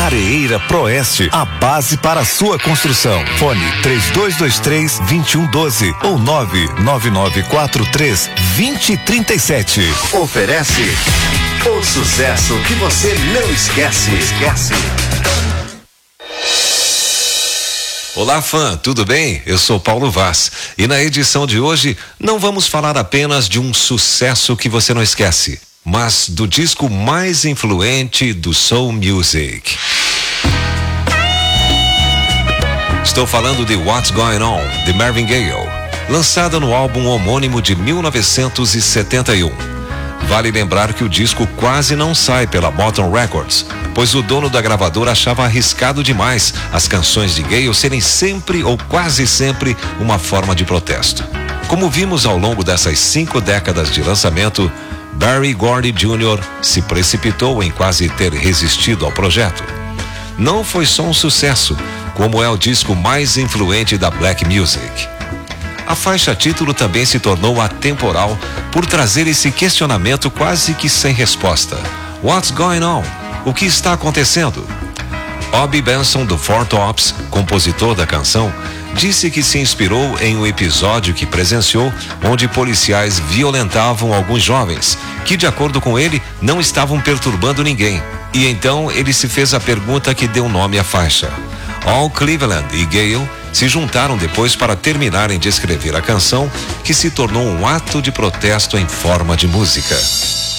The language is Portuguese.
Areeira Proeste, a base para a sua construção. Fone 3223-2112 ou 99943-2037. Oferece o sucesso que você não esquece. Olá, fã, tudo bem? Eu sou Paulo Vaz e na edição de hoje não vamos falar apenas de um sucesso que você não esquece, mas do disco mais influente do soul music. Estou falando de What's Going On, de Marvin Gaye, lançada no álbum homônimo de 1971. Vale lembrar que o disco quase não sai pela Motown Records, pois o dono da gravadora achava arriscado demais as canções de Gaye serem sempre ou quase sempre uma forma de protesto. Como vimos ao longo dessas 5 décadas de lançamento, Berry Gordy Jr. se precipitou em quase ter resistido ao projeto. Não foi só um sucesso, como é o disco mais influente da Black Music. A faixa título também se tornou atemporal por trazer esse questionamento quase que sem resposta. What's going on? O que está acontecendo? Bobby Benson, do Four Tops, compositor da canção, disse que se inspirou em um episódio que presenciou onde policiais violentavam alguns jovens, que de acordo com ele, não estavam perturbando ninguém. E então ele se fez a pergunta que deu nome à faixa. Al Cleveland e Gaye se juntaram depois para terminarem de escrever a canção, que se tornou um ato de protesto em forma de música.